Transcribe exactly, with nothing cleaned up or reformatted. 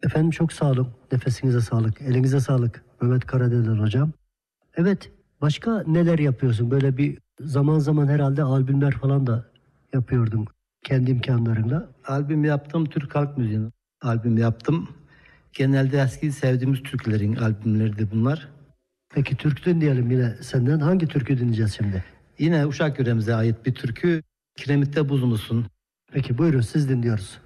Efendim çok sağ olun. Nefesinize sağlık. Elinize sağlık Mehmet Karadelen hocam. Evet, başka neler yapıyorsun? Böyle bir zaman zaman herhalde albümler falan da yapıyordun kendi imkanlarınla. Albüm yaptım, Türk halk müziği albüm yaptım. Genelde eski sevdiğimiz türkülerin albümleri bunlar. Peki türkü dinleyelim yine senden. Hangi türkü dinleyeceğiz şimdi? Yine Uşak yöremize ait bir türkü. Kiremitte buz musun? Peki buyurun, siz dinliyoruz.